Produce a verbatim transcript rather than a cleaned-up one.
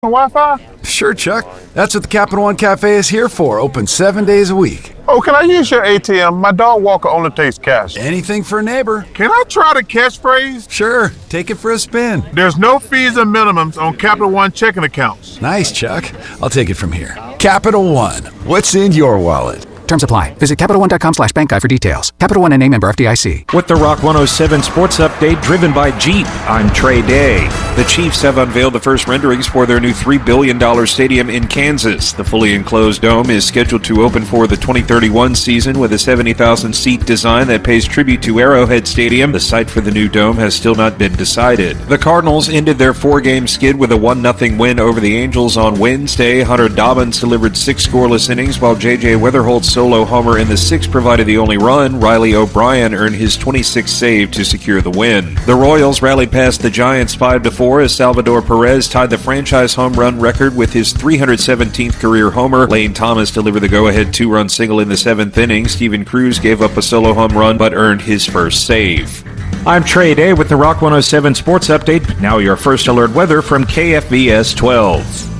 Wi-Fi? Sure, Chuck. That's what the Capital One Cafe is here for. Open seven days a week. Oh, can I use your A T M? My dog walker only takes cash. Anything for a neighbor. Can I try the catchphrase? Sure. Take it for a spin. There's no fees and minimums on Capital One checking accounts. Nice, Chuck. I'll take it from here. Capital One. What's in your wallet? Terms apply. Visit CapitalOne.com slash bank guide for details. Capital One N A member F D I C. With the Rock one oh seven Sports Update driven by Jeep, I'm Trey Day. The Chiefs have unveiled the first renderings for their new three billion dollars stadium in Kansas. The fully enclosed dome is scheduled to open for the twenty thirty-one season with a seventy thousand seat design that pays tribute to Arrowhead Stadium. The site for the new dome has still not been decided. The Cardinals ended their four-game skid with a one nothing win over the Angels on Wednesday. Hunter Dobbins delivered six scoreless innings, while J J Weatherholt's solo homer in the sixth provided the only run. Riley O'Brien earned his twenty-sixth save to secure the win. The Royals rallied past the Giants five to four as Salvador Perez tied the franchise home run record with his three hundred seventeenth career homer. Lane Thomas delivered the go-ahead two-run single in the seventh inning. Steven Cruz gave up a solo home run but earned his first save. I'm Trey Day with the Rock one oh seven Sports Update. Now your first alert weather from K F B S twelve.